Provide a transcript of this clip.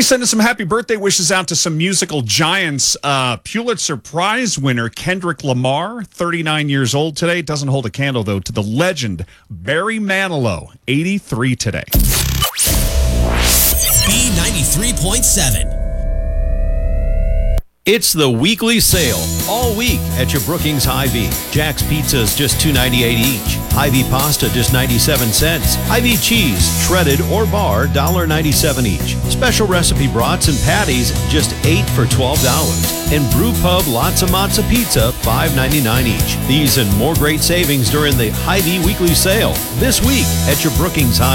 Hey, sending some happy birthday wishes out to some musical giants. Pulitzer Prize winner Kendrick Lamar, 39 years old today. Doesn't hold a candle, though, to the legend Barry Manilow, 83 today. B93.7. It's the weekly sale all week at your Brookings Hy-Vee. Jack's Pizzas just $2.98 each. Hy-Vee pasta just 97 cents. Hy-Vee cheese, shredded or bar, $1.97 each. Special recipe brats and patties just $8 for $12. And Brew Pub Lots of Matza Pizza, $5.99 each. These and more great savings during the Hy-Vee weekly sale this week at your Brookings Hy-Vee.